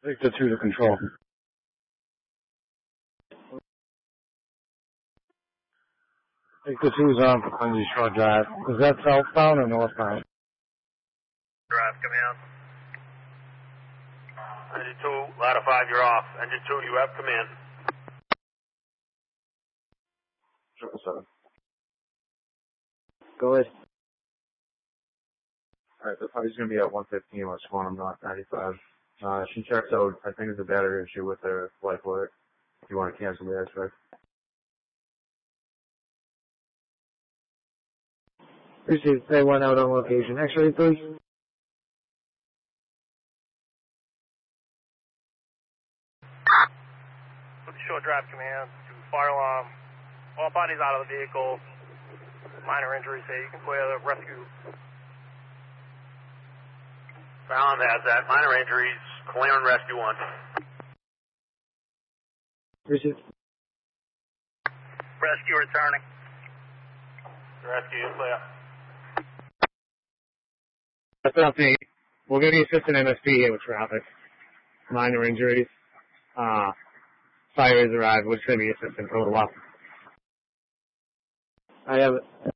Victor 2 to control. Victor 2 is on for Quincy Shore Drive. Is that southbound or northbound? Drive, command. Engine 2, ladder 5, you're off. Engine 2, you have command. 777. Go ahead. Alright, the party's gonna be at 115 West Quantum North 95. She checks out, I think it's a battery issue with her flight alert. If you want to cancel the aspect. Received. They went out on location. X-ray, please. Short drive command to fire alarm. All bodies out of the vehicle. Minor injuries here. You can clear the rescue. Found has that. Minor injuries. Clear and rescue 1. Received. Rescue returning. Rescue clear. That's nothing. We're going to be assisting MSP here with traffic. Minor injuries. Fire has arrived. We're just going to be assisting total up. I have it.